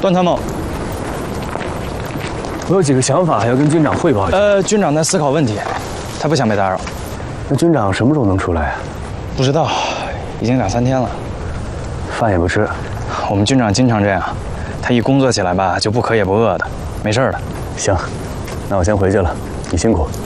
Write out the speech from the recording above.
段参谋， 我有几个想法要跟军长汇报一下。 军长在思考问题，他不想被打扰。 那军长什么时候能出来啊？ 不知道，已经2、3天了。 饭也不吃。 我们军长经常这样，他一工作起来吧，就不渴也不饿的，没事的。 行，那我先回去了，你辛苦。